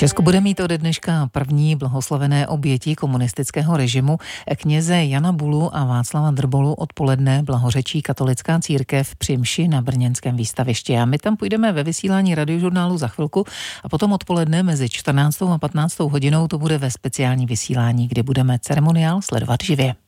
Česko bude mít ode dneška první blahoslavené oběti komunistického režimu. Kněze Jana Bulu a Václava Drbolu odpoledne blahořečí katolická církev při mši na brněnském výstavišti. A my tam půjdeme ve vysílání Radiožurnálu za chvilku a potom odpoledne mezi 14. a 15. hodinou to bude ve speciální vysílání, kdy budeme ceremoniál sledovat živě.